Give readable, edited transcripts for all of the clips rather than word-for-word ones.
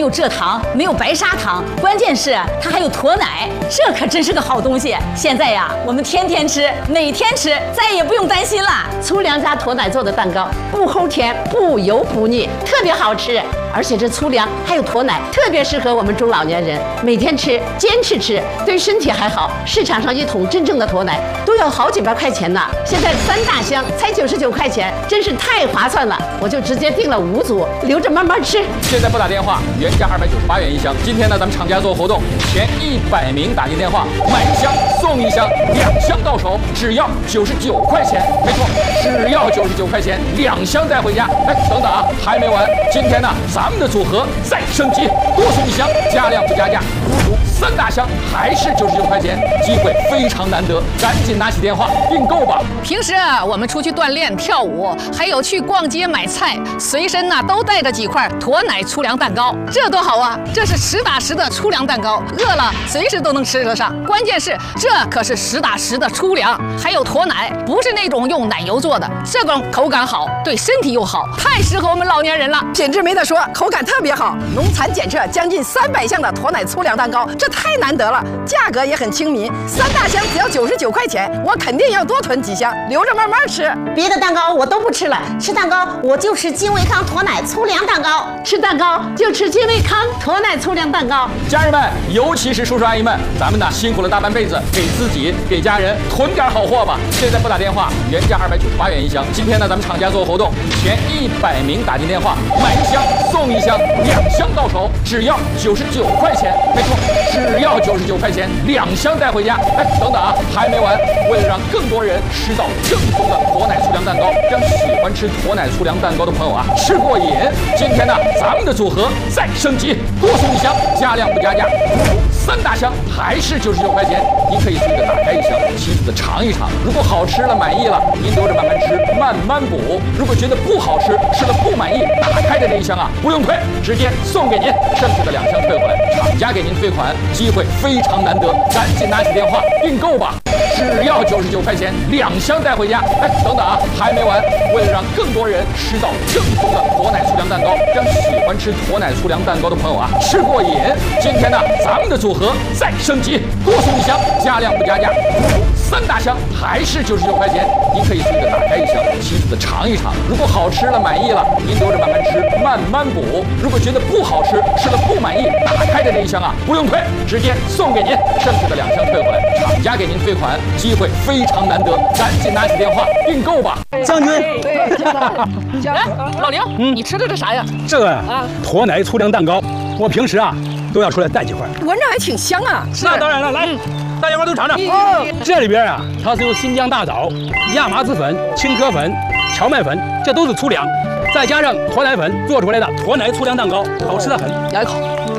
有蔗糖，没有白砂糖，关键是它还有驼奶，这可真是个好东西。现在呀，我们天天吃，每天吃，再也不用担心了。 粗粮加驼奶做的蛋糕，不齁甜，不油不腻，特别好吃。而且这粗粮还有驼奶，特别适合我们中老年人每天吃，坚持吃，对身体还好。市场上一桶真正的驼奶都要好几百块钱呢，现在3大箱才99块钱，真是太划算了。我就直接订了5组，留着慢慢吃。 现在拨打电话，原价298元一箱。今天呢，咱们厂家做活动，前100名打进电话，买一箱送一箱，2箱到手只要99块钱。没错，只要99块钱，2箱带回家。哎，等等啊，还没完，今天呢，咱们的组合再升级，多送一箱，加量不加价，足足3大箱，还是99块钱，机会非常难得，赶紧拿起电话订购吧。 平时我们出去锻炼、跳舞，还有去逛街买菜，随身都带着几块驼奶粗粮蛋糕，这多好啊！这是实打实的粗粮蛋糕，饿了随时都能吃得上。关键是这可是实打实的粗粮，还有驼奶，不是那种用奶油做的，这种口感好，对身体又好，太适合我们老年人了。 品质没得说，口感特别好，农残检测将近300项的驼奶粗粮蛋糕，这太难得了，价格也很亲民，3大箱只要99块钱，我肯定要多囤几箱，留着慢慢吃。 别的蛋糕我都不吃了，吃蛋糕我就吃金维康驼奶粗粮蛋糕，吃蛋糕就吃金维康驼奶粗粮蛋糕。 家人们，尤其是叔叔阿姨们，咱们呢辛苦了大半辈子，给自己给家人囤点好货吧。现在拨打电话，原价298元一箱。今天呢，咱们厂家做活动，前100名打进电话，买一箱送一箱，2箱到手只要99块钱。没错，只要99块钱，2箱带回家。哎，等等啊，还没完，为了让更多人吃到正宗的驼奶粗粮蛋糕，让喜欢吃驼奶粗粮蛋糕的朋友啊吃过瘾，今天呢，咱们的组合再升级，多送一箱，加量不加价，足足3大箱，还是99块钱。您可以随着打开一箱，亲自的尝一尝。如果好吃了，满意了，您留着慢慢吃，慢慢补。如果觉得不好吃，吃了不满意，打开的这一箱啊，不用退，直接送给您，剩下的2箱退回来，厂家给您退款，机会非常难得，赶紧拿起电话订购吧。只要99块钱，2箱带回家。哎，等等啊，还没完，为了让更多人吃到正宗的驼奶粗粮蛋糕，让喜欢吃驼奶粗粮蛋糕的朋友啊吃过瘾，今天呢，咱们的组合再升级，多送一箱，加量不加价，足足3大箱，还是99块钱。您可以随着打开一箱，亲自的尝一尝。如果好吃了，满意了，您留着慢慢吃，慢慢补。如果觉得不好吃，吃了不满意，打开的这一箱啊，不用退，直接送给您，剩下的2箱退回来，厂家给您退款，机会非常难得，赶紧拿起电话订购吧。 将军， 哎，老刘，你吃的这啥呀？ 这个驼奶粗粮蛋糕，我平时都要出来带几块。 闻着还挺香啊！ 那当然了，来，大家伙都尝尝。这里边它是用新疆大枣、亚麻籽粉、青稞粉、荞麦粉，这都是粗粮，再加上驼奶粉做出来的驼奶粗粮蛋糕，好吃的很。 咬一口，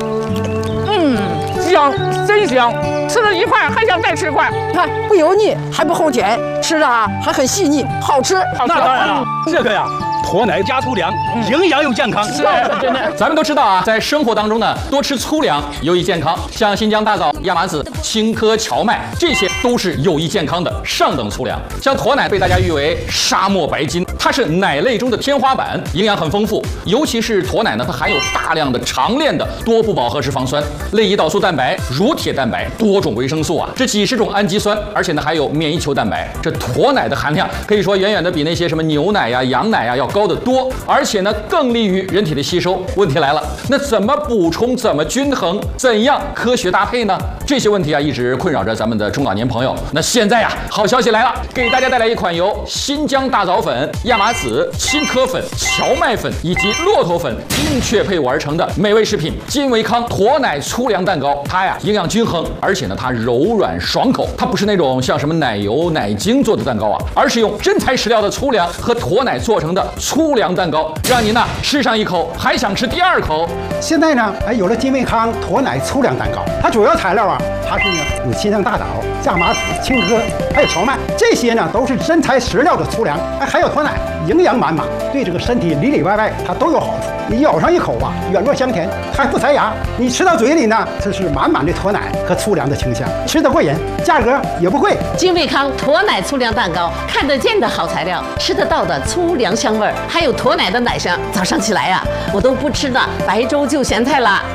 香，真香！吃了一块还想再吃一块。 看不油腻，还不齁甜，吃的还很细腻，好吃。 那当然了，这个驼奶加粗粮，营养又健康。 是，真的。 咱们都知道啊，在生活当中呢，多吃粗粮有益健康，像新疆大枣、亚麻籽、青稞、荞麦，这些都是有益健康的上等粗粮。像驼奶被大家誉为沙漠白金，它是奶类中的天花板，营养很丰富。尤其是驼奶呢，它含有大量的长链的多不饱和脂肪酸、类胰岛素蛋白、乳铁蛋白、多种维生素啊，这几十种氨基酸，而且呢还有免疫球蛋白。这驼奶的含量可以说远远的比那些什么牛奶呀、羊奶呀要高得多，而且呢更利于人体的吸收。问题来了，那怎么补充？怎么均衡？怎样科学搭配呢？这些问题一直困扰着咱们的中老年朋友。那现在好消息来了，给大家带来一款由新疆大枣粉、亚麻籽、青稞粉、荞麦粉以及骆驼粉精确配伍而成的美味食品金维康驼奶粗粮蛋糕。它营养均衡，而且呢它柔软爽口。它不是那种像什么奶油、奶精做的蛋糕而是用真材实料的粗粮和驼奶做成的粗粮蛋糕，让您吃上一口还想吃第2口。 现在呢，有了金维康驼奶粗粮蛋糕，它主要材料它是有新疆大枣、亚麻籽、青稞，还有荞麦，这些呢都是真材实料的粗粮，还有驼奶，营养满满，对这个身体里里外外它都有好处。你咬上一口软糯香甜，它还不塞牙，你吃到嘴里呢，这是满满的驼奶和粗粮的清香，吃得过瘾，价格也不贵。 金维康驼奶粗粮蛋糕，看得见的好材料，吃得到的粗粮香味儿，还有驼奶的奶香。早上起来我都不吃的白粥就咸菜了。